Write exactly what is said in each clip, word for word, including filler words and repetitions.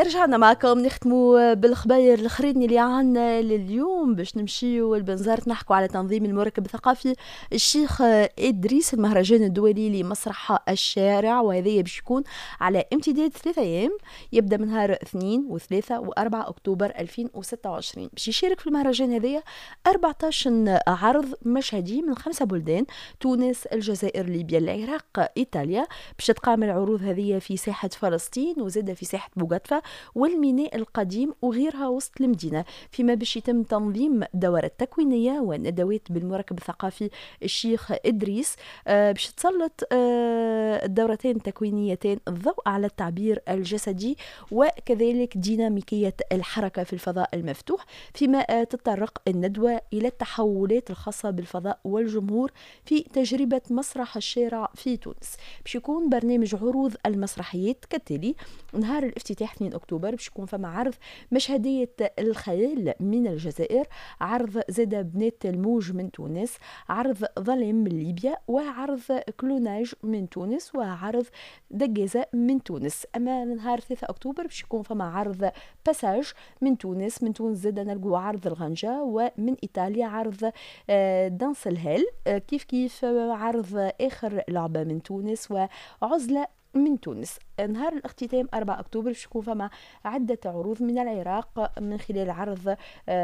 رجعنا معكم نختموا بالخباير الاخرين اللي عنا لليوم باش نمشيو لبنزرت نحكوا على تنظيم المركب الثقافي الشيخ إدريس، المهرجان الدولي لمسرح الشارع، وهذا باش يكون على امتداد ثلاثة ايام، يبدا من نهار اثنين وثلاثة وأربعة أكتوبر ألفين وستة وعشرين. باش يشارك في المهرجان هذايا أربعطاش عرض مشهدي من خمسة بلدان: تونس، الجزائر، ليبيا، العراق، ايطاليا. باش تقام العروض هذه في ساحة فلسطين وزادة في ساحة بوغاتفا والميناء القديم وغيرها وسط المدينة، فيما باش يتم تنظيم دورات تكوينية وندوات بالمركب الثقافي الشيخ إدريس. آه باش تسلط آه الدورتين التكوينيتين الضوء على التعبير الجسدي وكذلك ديناميكية الحركة في الفضاء المفتوح، فيما آه تتطرق الندوة إلى التحولات الخاصة بالفضاء والجمهور في تجربة مسرح الشارع في تونس. باش يكون برنامج عروض المسرحيات كالتالي: نهار الافتتاح اثنين أكتوبر باش يكون فما عرض مشهدية الخيال من الجزائر، عرض زادة بنات الموج من تونس، عرض ظلام من ليبيا، وعرض كلوناج من تونس، وعرض دقازة من تونس. أما نهار ثلاثة أكتوبر باش يكون فما عرض باساج من تونس، من تونس زادة نلقوا عرض الغنجة، ومن إيطاليا عرض دانس الهيل، كيف كيف عرض آخر لعبة من تونس وعزلة من تونس. نهار الاختتام أربعة أكتوبر باش يكون فما عدة عروض من العراق من خلال عرض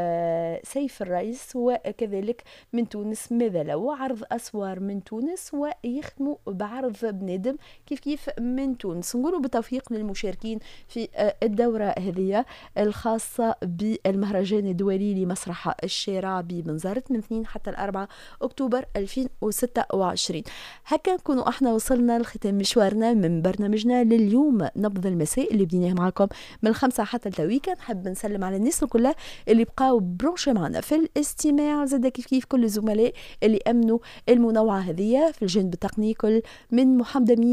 سيف الرئيس، وكذلك من تونس ماذا لو، عرض أسوار من تونس، ويختموا بعرض بنادم كيف كيف من تونس. نقولوا بالتوفيق للمشاركين في الدورة هذه الخاصة بالمهرجان الدولي لمسرح الشارع ببنزرت من اثنين حتى الأربعة أكتوبر ألفين وستة وعشرين. هكا نكونوا احنا وصلنا لختام مشوارنا من برنامجنا لليوم نبض المساء اللي بديناه معكم من الخمسة حتى التويكا. نحب نسلم على الناس الكل اللي بقاو برونشي معنا في الاستماع، زاد كيف كيف كل الزملاء اللي امنوا المنوعة هذه في الجانب التقني، كل من محمد